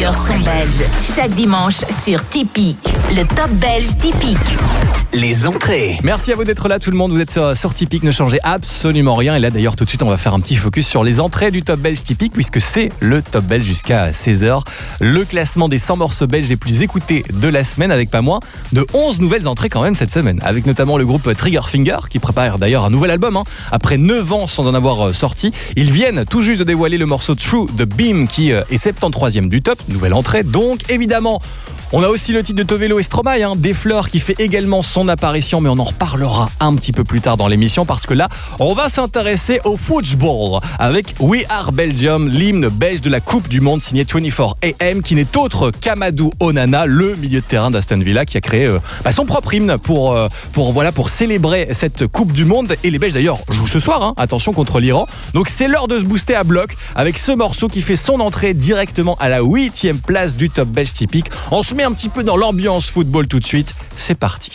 meilleurs sons belges. Chaque dimanche sur Typique, le top belge typique. Les entrées. Merci à vous d'être là tout le monde, vous êtes sur Typique, ne changez absolument rien. Et là d'ailleurs tout de suite on va faire un petit focus sur les entrées du top belge typique, puisque c'est le top belge jusqu'à 16h. Le classement des 100 morceaux belges les plus écoutés de la semaine, avec pas moins de 11 nouvelles entrées quand même cette semaine. Avec notamment le groupe Triggerfinger qui prépare d'ailleurs un nouvel album, après 9 ans sans en avoir sorti. Ils viennent tout juste de dévoiler le morceau True de Beam qui est 73e du top, nouvelle entrée donc évidemment. On a aussi le titre de Tovelo et Stromae, Des Fleurs, qui fait également son apparition, mais on en reparlera un petit peu plus tard dans l'émission parce que là, on va s'intéresser au football avec We Are Belgium, l'hymne belge de la Coupe du Monde signé 24AM, qui n'est autre qu'Amadou Onana, le milieu de terrain d'Aston Villa, qui a créé son propre hymne pour célébrer cette Coupe du Monde. Et les Belges d'ailleurs jouent ce soir, attention, contre l'Iran. Donc c'est l'heure de se booster à bloc avec ce morceau qui fait son entrée directement à la 8e place du top belge typique. On se met un petit peu dans l'ambiance football tout de suite, c'est parti.